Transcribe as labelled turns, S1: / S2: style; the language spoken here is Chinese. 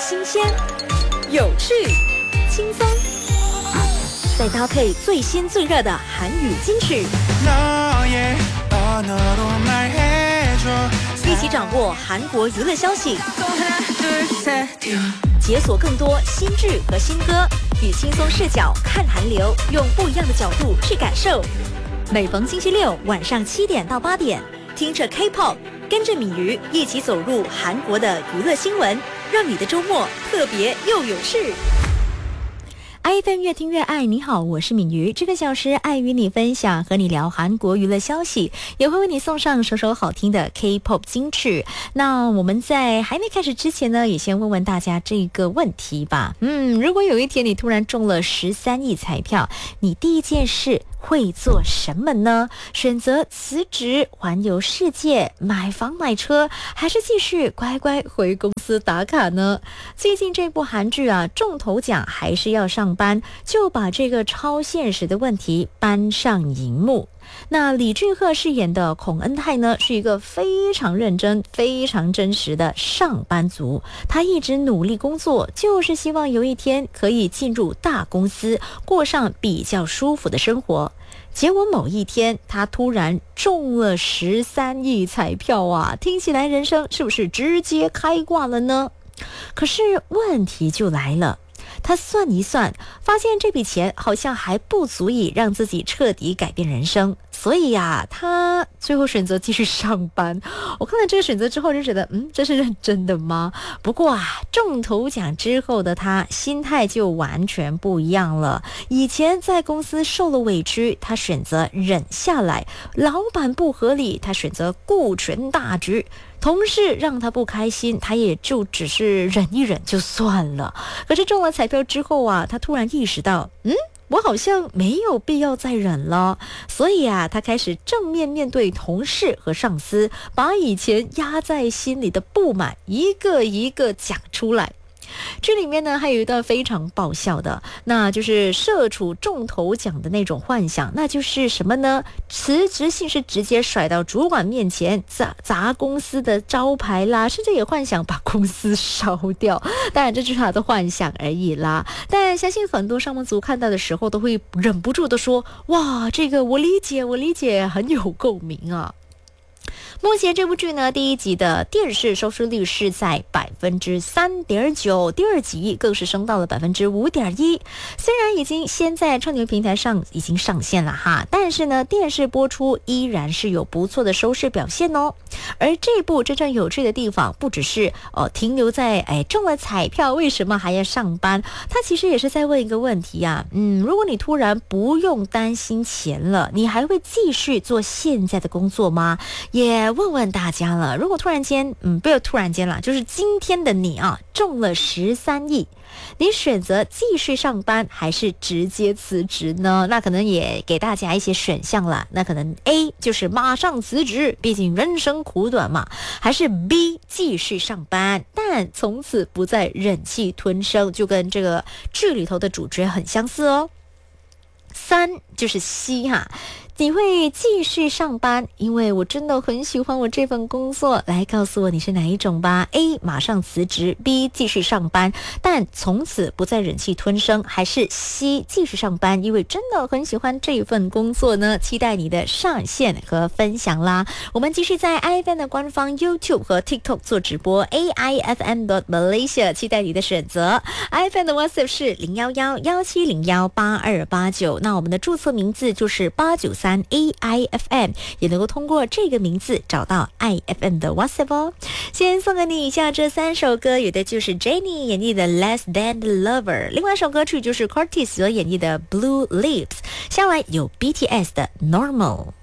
S1: 新鲜、有趣、轻松，再搭配最新最热的韩语金曲，一起掌握韩国娱乐消息，解锁更多新剧和新歌，以轻松视角看韩流，用不一样的角度去感受。每逢星期六晚上7点到8点，听着 K-pop， 跟着敏瑜一起走入韩国的娱乐新闻，让你的周末特别又有趣。iFM 越听越爱，你好，我是敏瑜。这个小时爱与你分享，和你聊韩国娱乐消息，也会为你送上首首好听的 K-pop 金曲。那我们在还没开始之前呢，也先问问大家这个问题吧。如果有一天你突然中了13亿彩票，你第一件事会做什么呢？选择辞职环游世界，买房买车，还是继续乖乖回公司打卡呢？最近这部韩剧啊，中头奖还是要上班，就把这个超现实的问题搬上荧幕。那李俊赫饰演的孔恩泰呢，是一个非常认真、非常真实的上班族。他一直努力工作，就是希望有一天可以进入大公司，过上比较舒服的生活。结果某一天，他突然中了13亿彩票啊！听起来人生是不是直接开挂了呢？可是问题就来了。他算一算，发现这笔钱好像还不足以让自己彻底改变人生，所以呀，他最后选择继续上班。我看到这个选择之后就觉得，这是认真的吗？不过啊，中头奖之后的他心态就完全不一样了。以前在公司受了委屈，他选择忍下来；老板不合理，他选择顾全大局。同事让他不开心，他也就只是忍一忍就算了。可是中了彩票之后啊，他突然意识到，我好像没有必要再忍了。所以啊，他开始正面面对同事和上司，把以前压在心里的不满一个一个讲出来。这里面呢还有一段非常爆笑的，那就是社畜中头奖的那种幻想，那就是什么呢？辞职信是直接甩到主管面前，砸公司的招牌啦，甚至也幻想把公司烧掉。当然这就是他的幻想而已啦，但相信很多上班族看到的时候都会忍不住的说，哇，这个我理解，很有共鸣啊。目前这部剧呢，第一集的电视收视率是在 3.9%， 第二集更是升到了 5.1%。 虽然已经先在串流平台上已经上线了哈，但是呢，电视播出依然是有不错的收视表现哦。而这部真正有趣的地方，不只是停留在中了彩票为什么还要上班，它其实也是在问一个问题啊，如果你突然不用担心钱了，你还会继续做现在的工作吗？也问问大家了，如果突然间不要突然间啦，就是今天的你啊，中了13亿，你选择继续上班还是直接辞职呢？那可能也给大家一些选项啦。那可能 A 就是马上辞职，毕竟人生苦短嘛，还是 B 继续上班，但从此不再忍气吞声，就跟这个剧里头的主角很相似哦。3就是 C 哈，你会继续上班，因为我真的很喜欢我这份工作。来告诉我你是哪一种吧。 A 马上辞职， B 继续上班但从此不再忍气吞声，还是 C 继续上班，因为真的很喜欢这份工作呢？期待你的上线和分享啦。我们继续在 iFM 的官方 YouTube 和 TikTok 做直播 AIFM.Malaysia， 期待你的选择。 iFM 的 WhatsApp 是011-1701-8289，那我们的注册名字就是893 AIFM， 也能够通过这个名字找到 iFM 的 WhatsApp 哦。先送给你以下这3首歌，有的就是 Jennie 演绎的 Less Than the Lover， 另外一首歌曲就是 Curtis 所演绎的 Blue Lips， 下来有 BTS 的 Normal。